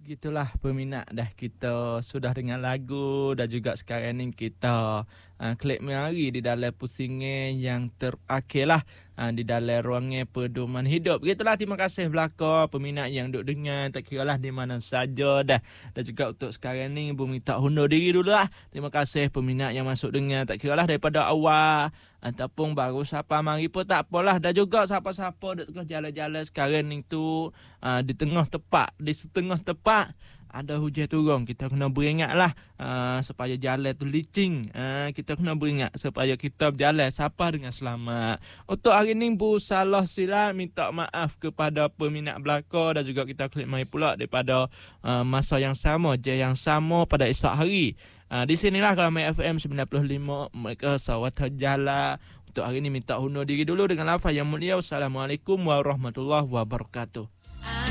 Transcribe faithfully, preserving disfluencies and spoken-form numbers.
Gitulah peminat dah kita sudah dengan lagu dan juga sekarang ni kita uh, klik mari di dalam pusingan yang terakhir lah uh, di dalam ruangan pedoman hidup. Gitulah, terima kasih belaka peminat yang duk dengar tak kira lah di mana saja dah. Dan juga untuk sekarang ni Bumi tak hundur diri dulu lah. Terima kasih peminat yang masuk dengar tak kira lah daripada awal ataupun baru siapa mari pun tak apalah. Dan juga siapa-siapa duk tengah jalan-jalan sekarang ni tu uh, di tengah tepat, di setengah tepat ada hujan turun, kita kena beringatlah uh, supaya jalan tu licin. Uh, kita kena beringat supaya kita berjalan siapa dengan selamat. Untuk hari ni Bu salah silap minta maaf kepada peminat belaka dan juga kita klik mai pula daripada uh, masa yang sama, je yang sama pada esok hari. Uh, di sinilah Ramai F M sembilan puluh lima mereka sawat jala. Untuk hari ni minta hundur diri dulu dengan lafaz yang mulia. Assalamualaikum warahmatullahi wabarakatuh.